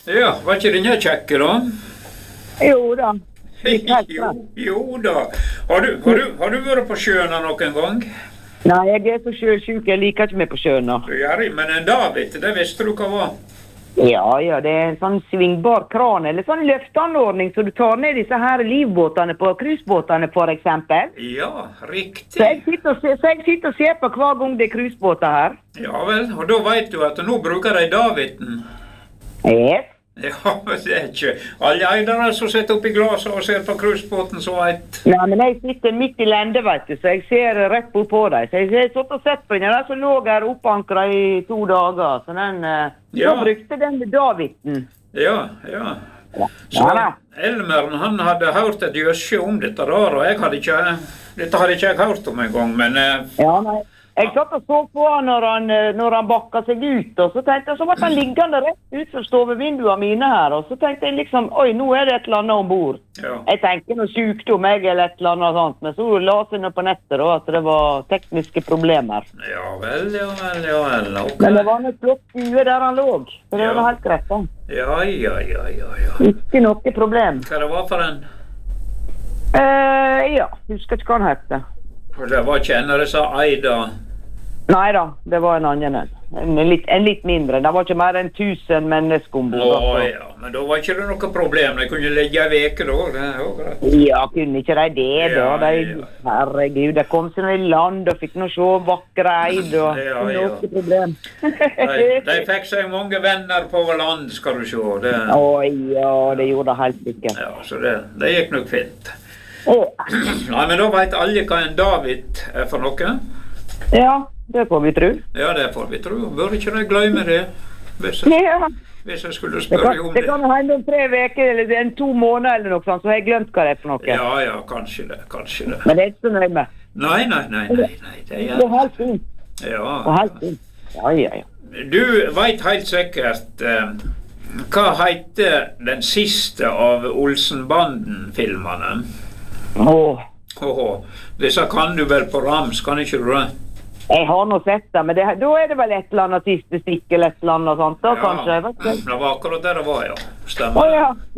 Ja, var ikke den kjekke da? Jo da. Jo da. Har du vært på sjøen noen gang? Nei, jeg så sjøsjuk, jeg liker ikke meg på sjøen nå. Men en David, det visste du hva var? Ja, det en sånn svingbar kran, eller sånn løfteanordning, så du tar ned disse her livbåtene på krusbåtene, for eksempel. Ja, riktig. Så jeg sitter og ser på hver gang det krusbåter her. Ja vel, og da vet du at nå bruker de Daviden. Yes. Ja, det ikke alle eidere som sitter oppi glaset og ser på krusbåten så vet. Nei, men jeg sitter midt i landet, vet du, så jeg ser rett på deg. Så jeg har satt og sett på den, som lå her oppankret i 2 dager, så den, da brukte den Daviden. Ja. Så Elmeren, han hadde hørt et jøske om dette der, og dette hadde ikke jeg hørt om en gang, men... Ja, nei. Jeg satt og så på han når han bakket seg ut, og så tenkte jeg, så var han liggende rett ut for stovevinduene mine her, og så tenkte jeg liksom, oi, nå det et eller annet ombord. Ja. Jeg tenkte noe sykdom, eller et eller annet sånt, men så la jeg på nettet da, at det var tekniske problemer. Ja vel, ok. Men det var noe flott skue der han lå, så det var helt greit da. Ja. Ikke noe problem. Hva det var for en? Ja, husker ikke hva han hette. For det var ikke en av disse Eida? Nei da, det var en annen en. En litt mindre. Det var ikke mer enn 1000 mennesker ombord. Ja, men da var ikke det noe problem. De kunne ligge en veke da. Ja, kunne ikke de det da? Herregud, de kom seg i land og fikk noe så vakre eid og noe problem. De fikk seg mange venner på land, skal du se. Ja, det gjorde det helt sikkert. Ja, så det gikk nok fint. Nei, men da vet alle hva en David for noe? Ja, det får vi tro. Ja, det får vi tro. Bør ikke de glemme det? Hvis jeg skulle spørre om det. Det kan hende om 3 veker, eller 2 måneder eller noe sånt, så har jeg glemt hva det for noe. Ja, kanskje det. Men det ikke så nøye med. Nei. Det helt fint. Ja. Helt fint. Ja. Du vet helt sikkert... hva heter den siste av Olsenbanden-filmene? Disse kan du vel på rams, kan ikke du det? Jeg har nå sett det, men da det vel et eller annet siste stikk eller et eller annet sånt da, kanskje? Det var akkurat det var, ja. Stemmer.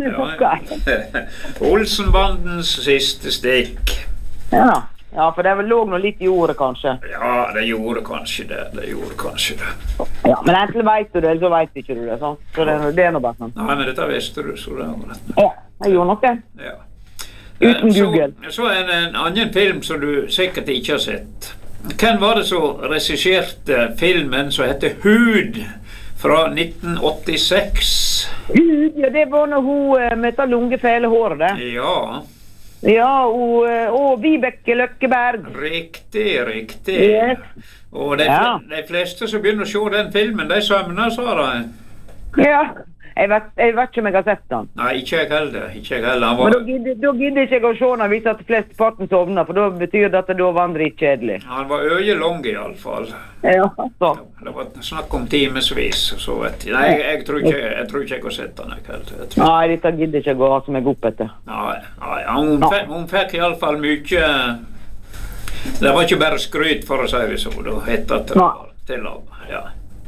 Olsenbandens siste stikk. Ja, for det lå noe litt i ordet, kanskje. Ja, det gjorde kanskje det. Ja, men enten vet du det, eller så vet ikke du det, sånn. Så det noe bare sånn. Nei, men dette visste du, så det var rett. Ja, jeg gjorde nok det. Ja. Uten Google. Så en annen film som du sikkert ikke har sett. Hvem var det som regisserte filmen som heter Hud fra 1986? Hud, ja, det var når hun med det lange fæle håret, det. Ja, og Vibeke Løkkeberg. Riktig. Yes. Og de fleste som begynner å se den filmen, de sømner, sa de. Ja, jeg vet ikke om jeg har sett den. Nei, ikke jeg heller. Men da gidder ikke jeg å se den hvis at flest parten sovner, for da betyr det at da var han dritkjedelig. Han var øyelang i alle fall. Ja, så. Det var snakk om timesvis, så vet jeg. Nei, jeg tror ikke jeg har sett den, jeg heller. Nei, dette gidder ikke jeg å ha som jeg opp etter. Nei, hun fikk i alle fall mye... Det var ikke bare skryt, for å si det så, da etter til ja.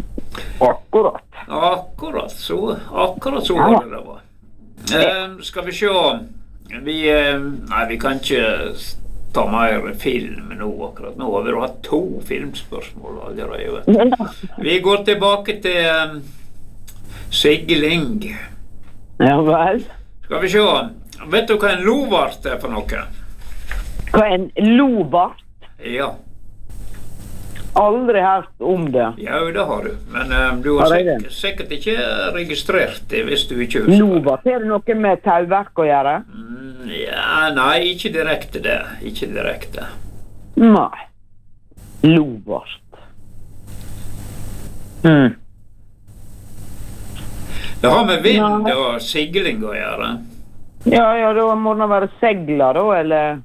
Akkurat så var det. Skal vi se. Vi kan ikke ta mer film nå akkurat. Nå har vi hatt 2 filmspørsmål allerede. Vi går tilbake til seiling. Ja vel. Skal vi se. Vet du hva en lovart for noe? Hva en lovart? Ja. Aldri hørt om det. Ja, det har du. Men du har sikkert ikke registrert det, hvis du ikke husker. Lovart, det noe med tauverk å gjøre? Ja, nei, ikke direkte det. Nei. Lovart. Det har med vind og sigling å gjøre. Ja, da må det være segler da, eller...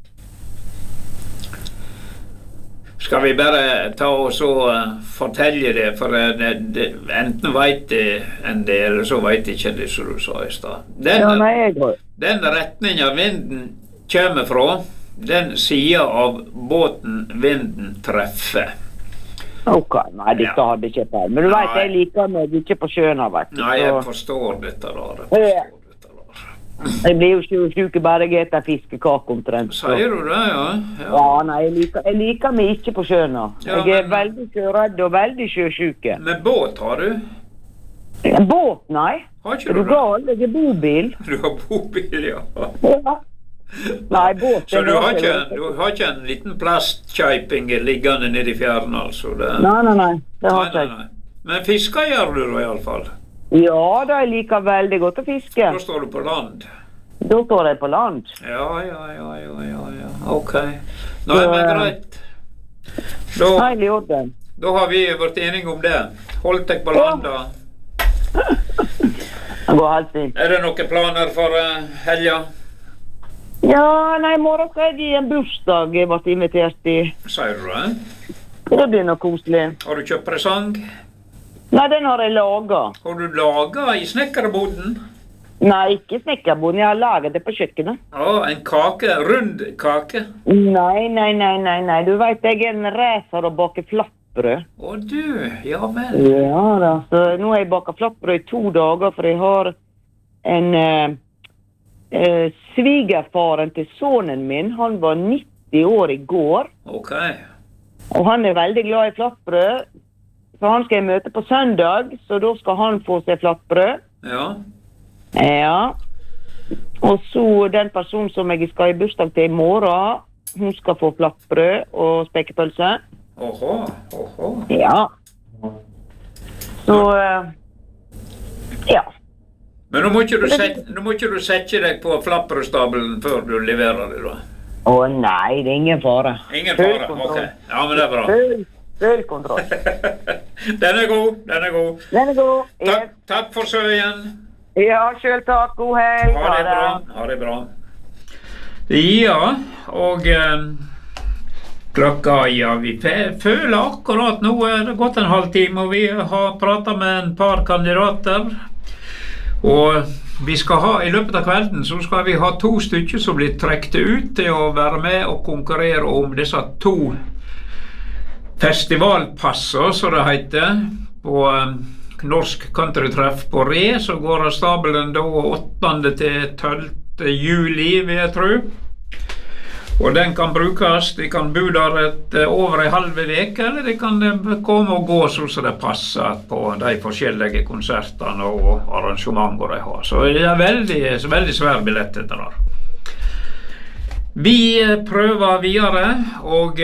Skal vi bare ta og så fortelle det, for enten vet det enn det, eller så vet ikke det, som du sa i sted. Den retningen vinden kommer fra, den siden av båten vinden treffer. Ok, nei, dette hadde ikke feil. Men du vet, jeg liker meg ikke på sjøen, vet du. Nei, jeg forstår dette da. Jeg blir jo syk bare jeg etter fiskekake omtrent. Sier du det, ja? Ja, nei, jeg liker meg ikke på sjøen. Jeg veldig sjøredd og veldig sjøsyke. Men båt har du? Båt, nei. Har ikke du det? Jeg har bobil. Du har bobil, ja. Nei, båt. Så du har ikke en liten plastkjøping liggende nede i fjæren, altså? Nei, det har ikke jeg. Men fisker gjør du da i alle fall? Ja, da jeg liker veldig godt å fiske. Da står du på land? Da står jeg på land. Ja. Ok. Nei, men greit. Da har vi vært enige om det. Hold deg på land da. Det går helt fint. Er det noen planer for helga? Ja, nei, i morgen skal jeg i en bursdag jeg ble invitert i. Sier du det? Det blir noe koselig. Har du kjøpt presang? Nei, den har jeg laget. Har du laget i snekkerboden? Nei, ikke snekkerboden. Jeg har laget det på kjøkkenet. En kake? Rund kake? Nei. Du vet, jeg er en racer og baker flattbrød. Å du, ja vel. Ja da, så nå har jeg baket flattbrød i 2 dager, for jeg har en svigerfaren til sonen min. Han var 90 år i går. Ok. Og han er veldig glad i flattbrød. Så han skal jeg møte på søndag, så da skal han få seg flattbrød. Ja. Og så den personen som jeg skal i bursdag til i morgen, hun skal få flattbrød og spekepølse. Oho. Ja. Så, ja. Men nå må ikke du sette deg på flattbrødstabelen før du leverer det da? Å nei, det er ingen fare. Ingen fare, ok. Ja, men det er bra. Full kontroll. Den er god. Takk for søyen. Ja, selv takk. God helg. Ha det bra. Ja, og klokka, vi føler akkurat nå det gått en halvtime, og vi har pratet med en par kandidater. Og vi skal i løpet av kvelden så skal vi ha 2 stykker som blir trekt ut til å være med og konkurrere om disse 2 festivalpasser, som det heter, på norsk countrytreff på Re, så går stabelen da 8. til 12. juli, vil jeg tro. Og den kan brukes, de kan bo der over en halv veke, eller de kan komme og gå sånn som det passer på de forskjellige konsertene og arrangementer de har. Så det er veldig svær billett etter der. Vi prøver videre, og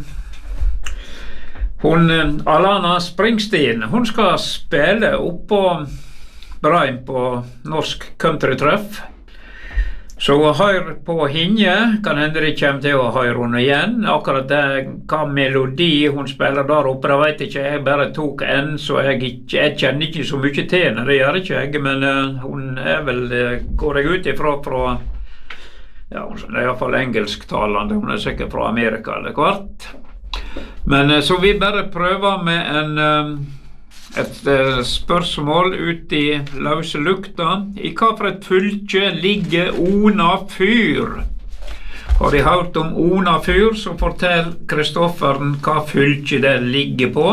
Alana Springsteen, hun skal spille oppå Breim på norsk countrytreff. Så hør på henne, kan hende de kommer til å høre henne igjen. Akkurat hva melodi hun spiller der oppe, det vet ikke jeg, bare tok en, så jeg kjenner ikke så mye til henne, det gjør ikke jeg, men hun er vel, går jeg ut ifra, ja, hun er i hvert fall engelsktalende, hun er sikkert fra Amerika eller hvert. Men så vi bare prøver med et spørsmål ut i løse lukta. I hva for et fylke ligger Ona fyr? Har de hørt om Ona fyr, så fortell Kristofferen hva fylke det ligger på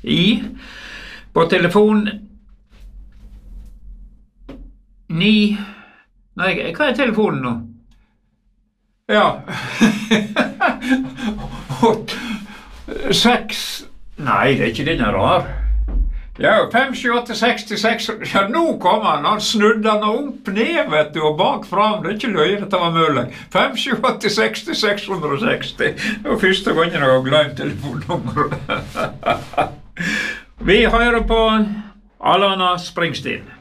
telefon 9. Nei, hva er telefonen nå? Ja. 6. Nei, det er ikke den rar. Ja, 5, 7, 8, 66. Ja, nå kommer han snudde han opp ned, vet du, og bak fram. Det er ikke løye, dette var mulig. 5, 7, 8, 60, 660. Det var første gangen jeg har glemt telefonnummeret. Vi hører på Alana Springsteen.